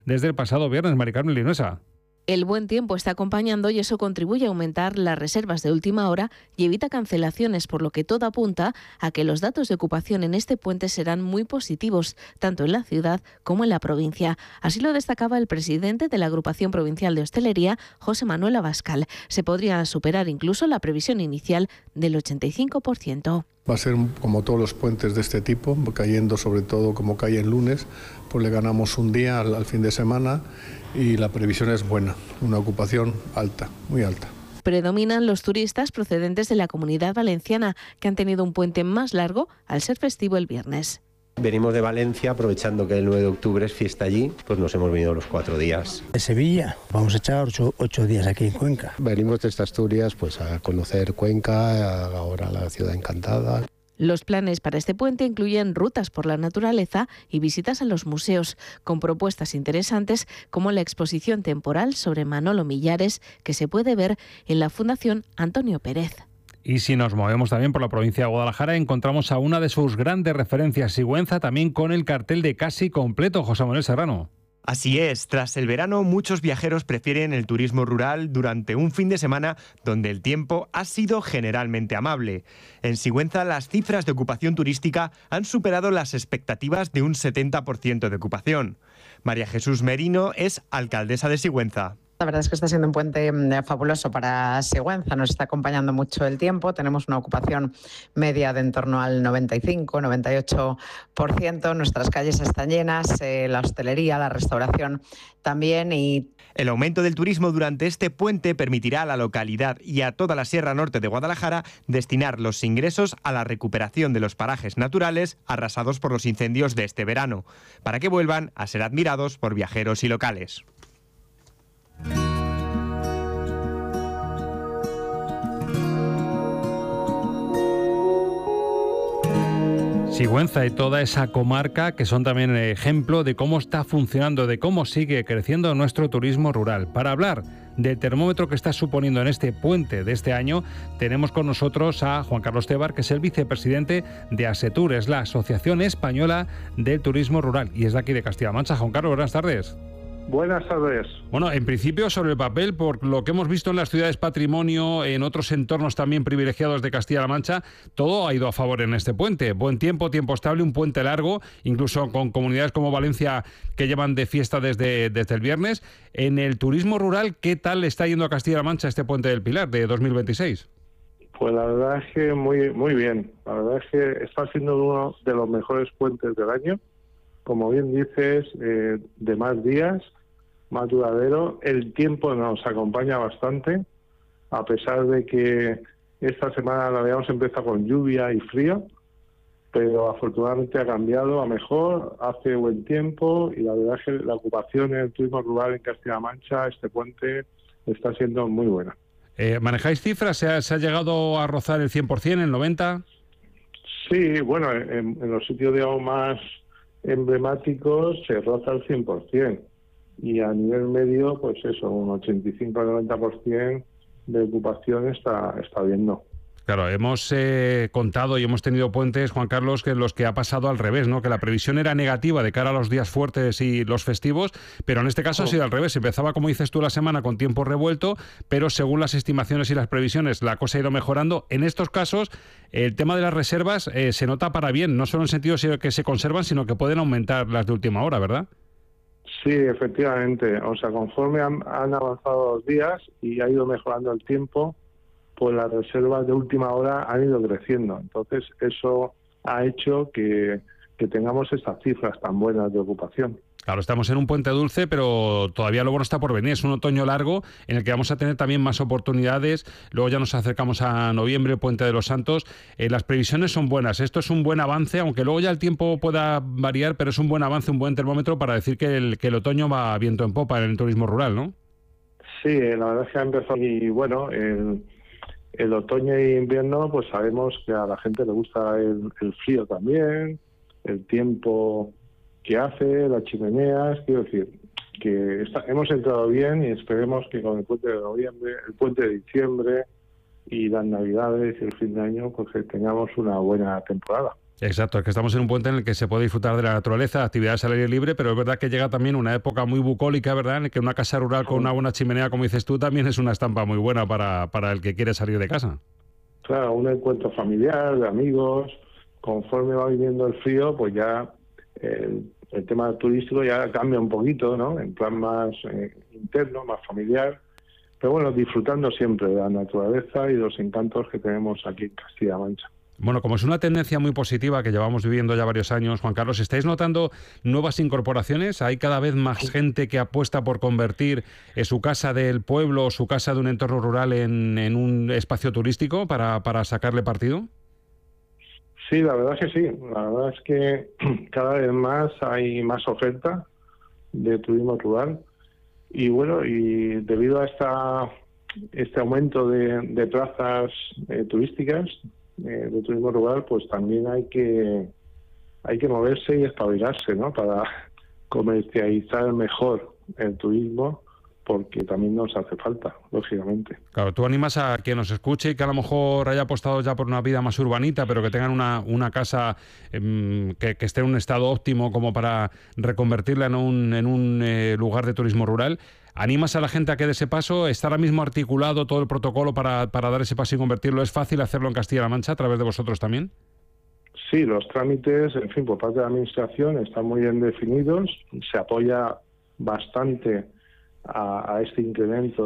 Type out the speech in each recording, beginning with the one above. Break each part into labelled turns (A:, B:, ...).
A: desde el pasado viernes, Mari Carmen Linoesa.
B: El buen tiempo está acompañando y eso contribuye a aumentar las reservas de última hora y evita cancelaciones, por lo que todo apunta a que los datos de ocupación en este puente serán muy positivos, tanto en la ciudad como en la provincia. Así lo destacaba el presidente de la Agrupación Provincial de Hostelería, José Manuel Abascal. Se podría superar incluso la previsión inicial del 85%.
C: Va a ser como todos los puentes de este tipo, cayendo sobre todo como cae el lunes, pues le ganamos un día al fin de semana y la previsión es buena, una ocupación alta, muy alta.
B: Predominan los turistas procedentes de la Comunidad Valenciana, que han tenido un puente más largo al ser festivo el viernes.
D: Venimos de Valencia, aprovechando que el 9 de octubre es fiesta allí, pues nos hemos venido los 4 días.
E: De Sevilla, vamos a echar 8 días aquí en Cuenca.
F: Venimos desde Asturias pues a conocer Cuenca, ahora la ciudad encantada.
B: Los planes para este puente incluyen rutas por la naturaleza y visitas a los museos, con propuestas interesantes como la exposición temporal sobre Manolo Millares, que se puede ver en la Fundación Antonio Pérez.
A: Y si nos movemos también por la provincia de Guadalajara, encontramos a una de sus grandes referencias, Sigüenza, también con el cartel de casi completo, José Manuel Serrano.
G: Así es, tras el verano muchos viajeros prefieren el turismo rural durante un fin de semana donde el tiempo ha sido generalmente amable. En Sigüenza las cifras de ocupación turística han superado las expectativas de un 70% de ocupación. María Jesús Merino es alcaldesa de Sigüenza.
H: La verdad es que está siendo un puente fabuloso para Sigüenza, nos está acompañando mucho el tiempo, tenemos una ocupación media de en torno al 95-98%, nuestras calles están llenas, la hostelería, la restauración también.
G: El aumento del turismo durante este puente permitirá a la localidad y a toda la Sierra Norte de Guadalajara destinar los ingresos a la recuperación de los parajes naturales arrasados por los incendios de este verano, para que vuelvan a ser admirados por viajeros y locales.
A: Sigüenza y toda esa comarca que son también ejemplo de cómo está funcionando, de cómo sigue creciendo nuestro turismo rural. Para hablar del termómetro que está suponiendo en este puente de este año, tenemos con nosotros a Juan Carlos Tebar, que es el vicepresidente de ASETUR, es la Asociación Española del Turismo Rural y es de aquí de Castilla-La Mancha. Juan Carlos, buenas tardes.
I: Buenas tardes.
A: Bueno, en principio sobre el papel, por lo que hemos visto en las ciudades patrimonio, en otros entornos también privilegiados de Castilla-La Mancha, todo ha ido a favor en este puente. Buen tiempo, tiempo estable, un puente largo, incluso con comunidades como Valencia que llevan de fiesta desde el viernes. En el turismo rural, ¿qué tal está yendo a Castilla-La Mancha este puente del Pilar de 2026?
I: Pues la verdad es que muy bien. La verdad es que está siendo uno de los mejores puentes del año. Como bien dices, de más días, más duradero. El tiempo nos acompaña bastante, a pesar de que esta semana la habíamos empezado con lluvia y frío, pero afortunadamente ha cambiado a mejor, hace buen tiempo y la verdad es que la ocupación en el turismo rural en Castilla-La Mancha, este puente, está siendo muy buena.
A: ¿Manejáis cifras? ¿Se ha llegado a rozar el 100%, el 90%?
I: Sí, bueno, en los sitios digamos más emblemáticos se roza el 100%. Y a nivel medio, pues eso, un 85-90% de ocupación está viendo.
A: Claro, hemos contado y hemos tenido puentes, Juan Carlos, que los que ha pasado al revés, ¿no? Que la previsión era negativa de cara a los días fuertes y los festivos, pero en este caso ha sido al revés. Empezaba, como dices tú, la semana con tiempo revuelto, pero según las estimaciones y las previsiones, la cosa ha ido mejorando. En estos casos, el tema de las reservas se nota para bien, no solo en el sentido que se conservan, sino que pueden aumentar las de última hora, ¿verdad?
I: Sí, efectivamente. O sea, conforme han avanzado los días y ha ido mejorando el tiempo, pues las reservas de última hora han ido creciendo. Entonces, eso ha hecho que tengamos estas cifras tan buenas de ocupación.
A: Claro, estamos en un puente dulce, pero todavía lo bueno está por venir. Es un otoño largo en el que vamos a tener también más oportunidades. Luego ya nos acercamos a noviembre, Puente de los Santos. Las previsiones son buenas. Esto es un buen avance, aunque luego ya el tiempo pueda variar, pero es un buen avance, un buen termómetro para decir que el otoño va viento en popa en el turismo rural, ¿no?
I: Sí, la verdad es que ha empezado. Y bueno, el otoño y invierno, pues sabemos que a la gente le gusta el frío también, el tiempo que hace, las chimeneas. Quiero decir que hemos entrado bien y esperemos que con el puente de noviembre, el puente de diciembre y las navidades y el fin de año, pues que tengamos una buena temporada.
A: Exacto, es que estamos en un puente en el que se puede disfrutar de la naturaleza, actividades al aire libre, pero es verdad que llega también una época muy bucólica, ¿verdad?, en el que una casa rural con una buena chimenea, como dices tú, también es una estampa muy buena para el que quiere salir de casa.
I: Claro, un encuentro familiar, de amigos. Conforme va viniendo el frío, pues ya el tema turístico ya cambia un poquito, ¿no? En plan más interno, más familiar. Pero bueno, disfrutando siempre de la naturaleza y los encantos que tenemos aquí en Castilla-La Mancha.
A: Bueno, como es una tendencia muy positiva que llevamos viviendo ya varios años, Juan Carlos, ¿estáis notando nuevas incorporaciones? ¿Hay cada vez más gente que apuesta por convertir su casa del pueblo o su casa de un entorno rural en un espacio turístico para sacarle partido?
I: Sí, la verdad es que sí. La verdad es que cada vez más hay más oferta de turismo rural. Y bueno, y debido a este aumento de plazas turísticas, de turismo rural, pues también hay que moverse y espabilarse, ¿no? Para comercializar mejor el turismo, porque también nos hace falta, lógicamente.
A: Claro, tú animas a quien nos escuche y que a lo mejor haya apostado ya por una vida más urbanita, pero que tengan una casa que esté en un estado óptimo como para reconvertirla en un lugar de turismo rural. ¿Animas a la gente a que dé ese paso? ¿Está ahora mismo articulado todo el protocolo para dar ese paso y convertirlo? ¿Es fácil hacerlo en Castilla-La Mancha a través de vosotros también?
I: Sí, los trámites, en fin, por parte de la Administración están muy bien definidos. Se apoya bastante a este incremento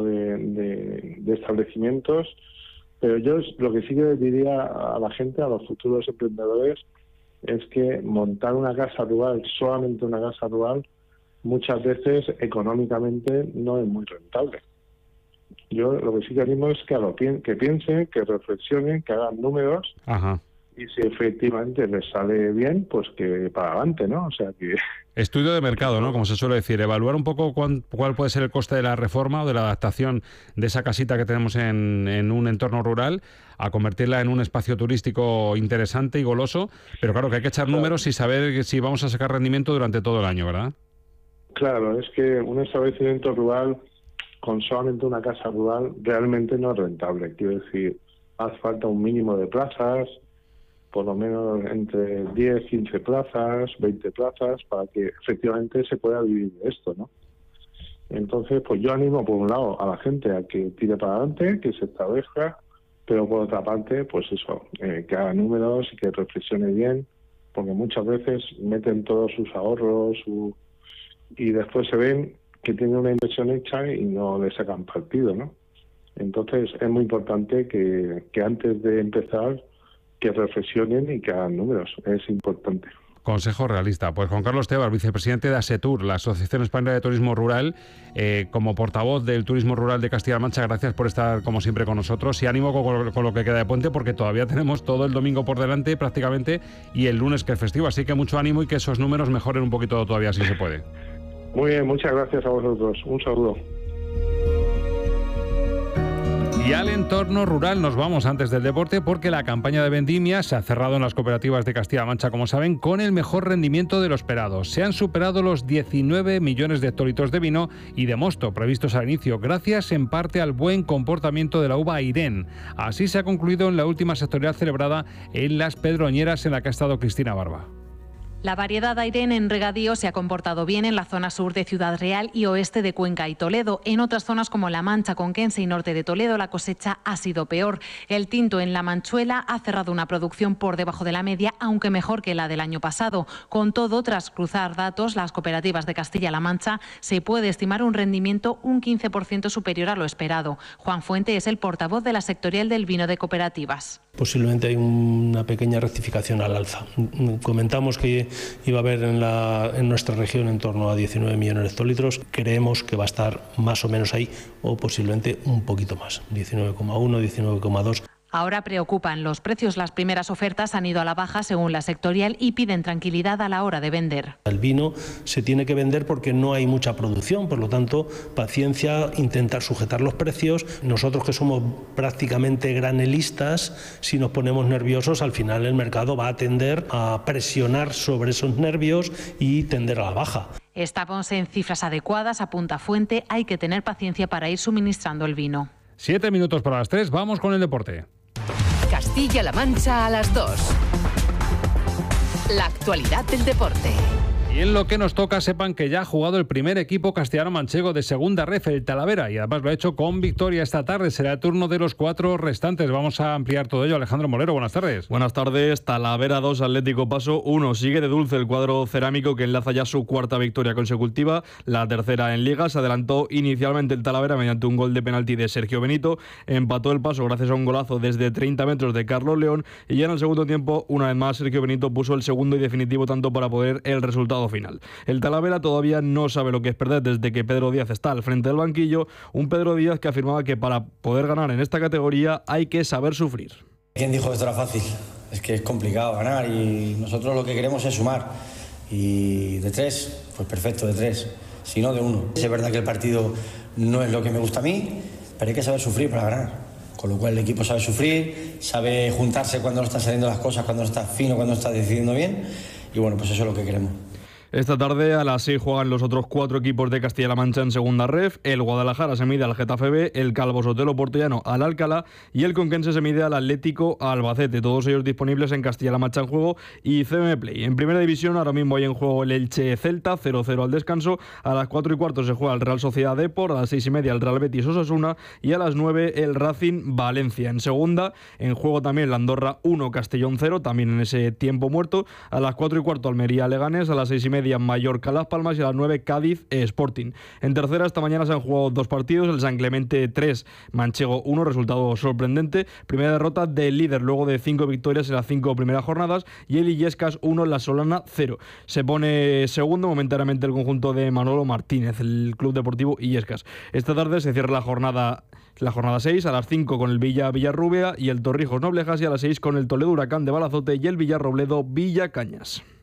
I: de establecimientos. Pero yo lo que sí que les diría a la gente, a los futuros emprendedores, es que montar una casa rural, solamente una casa rural, muchas veces económicamente no es muy rentable. Yo lo que sí que animo es que piensen, que reflexionen, que hagan números.
A: Ajá.
I: Y si efectivamente les sale bien, pues que para adelante, ¿no? O sea que...
A: Estudio de mercado, ¿no? Como se suele decir, evaluar un poco cuál puede ser el coste de la reforma o de la adaptación de esa casita que tenemos en un entorno rural a convertirla en un espacio turístico interesante y goloso, pero claro que hay que echar números y saber si vamos a sacar rendimiento durante todo el año, ¿verdad?
I: Claro, es que un establecimiento rural con solamente una casa rural realmente no es rentable. Quiero decir, hace falta un mínimo de plazas, por lo menos entre 10, 15 plazas, 20 plazas, para que efectivamente se pueda vivir de esto, ¿no? Entonces, pues yo animo, por un lado, a la gente a que tire para adelante, que se establezca, pero por otra parte, pues eso, que haga números y que reflexione bien, porque muchas veces meten todos sus ahorros, y después se ven que tienen una inversión hecha y no le sacan partido, ¿no? Entonces es muy importante que antes de empezar que reflexionen y que hagan números, es importante.
A: Consejo realista. Pues Juan Carlos Tebar, vicepresidente de ASETUR, la Asociación Española de Turismo Rural, como portavoz del turismo rural de Castilla-La Mancha, gracias por estar como siempre con nosotros y ánimo con lo que queda de puente, porque todavía tenemos todo el domingo por delante prácticamente y el lunes que es festivo, así que mucho ánimo y que esos números mejoren un poquito todavía si se puede.
I: Muy bien, muchas gracias a vosotros. Un saludo.
A: Y al entorno rural nos vamos antes del deporte, porque la campaña de vendimia se ha cerrado en las cooperativas de Castilla-La Mancha, como saben, con el mejor rendimiento de lo esperado. Se han superado los 19 millones de hectolitros de vino y de mosto previstos al inicio, gracias en parte al buen comportamiento de la uva Airén. Así se ha concluido en la última sectorial celebrada en Las Pedroñeras, en la que ha estado Cristina Barba.
J: La variedad Airén en regadío se ha comportado bien en la zona sur de Ciudad Real y oeste de Cuenca y Toledo. En otras zonas como La Mancha, Conquense y norte de Toledo, la cosecha ha sido peor. El tinto en La Manchuela ha cerrado una producción por debajo de la media, aunque mejor que la del año pasado. Con todo, tras cruzar datos, las cooperativas de Castilla-La Mancha se puede estimar un rendimiento un 15% superior a lo esperado. Juan Fuente es el portavoz de la sectorial del vino de cooperativas.
K: Posiblemente hay una pequeña rectificación al alza. Comentamos que iba a haber en nuestra región en torno a 19 millones de hectolitros. Creemos que va a estar más o menos ahí o posiblemente un poquito más, 19,1, 19,2.
J: Ahora preocupan los precios. Las primeras ofertas han ido a la baja según la sectorial y piden tranquilidad a la hora de vender.
K: El vino se tiene que vender porque no hay mucha producción, por lo tanto, paciencia, intentar sujetar los precios. Nosotros que somos prácticamente granelistas, si nos ponemos nerviosos, al final el mercado va a tender a presionar sobre esos nervios y tender a la baja.
J: Estamos en cifras adecuadas, apunta Fuente, hay que tener paciencia para ir suministrando el vino.
A: 7 minutos para las 3, vamos con el deporte.
L: Castilla-La Mancha a las 2. La actualidad del deporte.
A: Y en lo que nos toca, sepan que ya ha jugado el primer equipo castellano-manchego de segunda ref, el Talavera, y además lo ha hecho con victoria esta tarde. Será el turno de los 4 restantes. Vamos a ampliar todo ello. Alejandro Molero, buenas tardes.
M: Buenas tardes. Talavera 2, Atlético Paso 1. Sigue de dulce el cuadro cerámico, que enlaza ya su cuarta victoria consecutiva, la tercera en Liga. Se adelantó inicialmente el Talavera mediante un gol de penalti de Sergio Benito. Empató el Paso gracias a un golazo desde 30 metros de Carlos León. Y ya en el segundo tiempo, una vez más, Sergio Benito puso el segundo y definitivo tanto para poder el resultado final. El Talavera todavía no sabe lo que es perder desde que Pedro Díaz está al frente del banquillo, un Pedro Díaz que afirmaba que para poder ganar en esta categoría hay que saber sufrir.
N: ¿Quién dijo que esto era fácil? Es que es complicado ganar y nosotros lo que queremos es sumar. Y de 3, pues perfecto, de 3, si no de 1. Es verdad que el partido no es lo que me gusta a mí, pero hay que saber sufrir para ganar. Con lo cual el equipo sabe sufrir, sabe juntarse cuando no están saliendo las cosas, cuando no está fino, cuando no está decidiendo bien. Y bueno, pues eso es lo que queremos.
M: Esta tarde a las 6 juegan los otros 4 equipos de Castilla-La Mancha en segunda ref. El Guadalajara se mide al Getafe B, el Calvo Sotelo Portellano al Alcalá y el Conquense se mide al Atlético Albacete. Todos ellos disponibles en Castilla-La Mancha en juego y CM Play. En primera división ahora mismo hay en juego el Elche Celta, 0-0 al descanso. A las 4:15 se juega el Real Sociedad Depor, a las 6:30 el Real Betis Osasuna y a las 9 el Racing Valencia. En segunda, en juego también el Andorra 1, Castellón 0, también en ese tiempo muerto. A las 4:15 Almería Leganés, a las 6:30 Mallorca Las Palmas y a las 9 Cádiz Sporting. En tercera esta mañana se han jugado 2 partidos, el San Clemente 3, Manchego 1, resultado sorprendente. Primera derrota del líder luego de 5 victorias en las 5 primeras jornadas y el Illescas 1, La Solana 0. Se pone segundo momentáneamente el conjunto de Manolo Martínez, el Club Deportivo Illescas. Esta tarde se cierra la jornada 6 a las 5 con el Villarrubia y el Torrijos Noblejas y a las 6 con el Toledo Huracán de Balazote y el Villarrobledo Villacañas.